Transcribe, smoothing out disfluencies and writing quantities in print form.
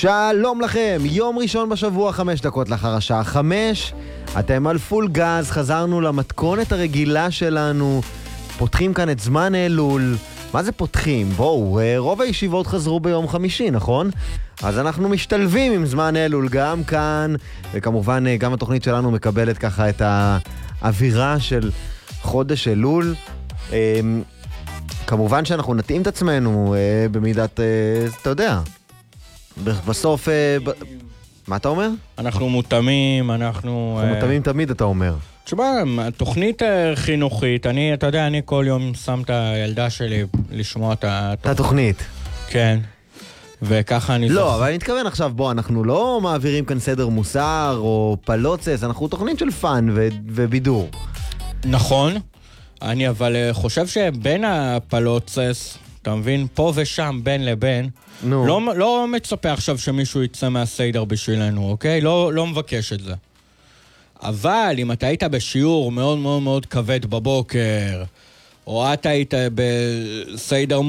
שלום לכם, יום ראשון בשבוע, 5 דקות לאחר השעה 5. אתם על פול גז, חזרנו למתכונת הרגילה שלנו. פותחים כאן את זמן אלול. מה זה פותחים? בואו, רוב הישיבות חזרו ביום חמישי, נכון? אז אנחנו משתלבים עם זמן אלול גם כאן, וכמובן גם התוכנית שלנו מקבלת ככה את האווירה של חודש אלול. כמובן שאנחנו נתאים את עצמנו במידת, אתה יודע, בסוף, מה אתה אומר? אנחנו מותאמים, אנחנו מותאמים תמיד, אתה אומר. תשמע, תוכנית חינוכית, אתה יודע, אני כל יום שם את הילדה שלי לשמוע את התוכנית. כן, וככה אני... לא, אבל אני מתכוון עכשיו, בוא, אנחנו לא מעבירים כאן סדר מוסר או פלוצס, אנחנו תוכנית של פן ובידור. נכון, אני אבל חושב שבין הפלוצס, אתה מבין, פה ושם, בין לבין, לא מצפה עכשיו שמישהו יצא מהסיידר בשבילנו, אוקיי? לא מבקש את זה. אבל אם אתה היית בשיעור מאוד מאוד מאוד כבד בבוקר, או אתה היית בסיידר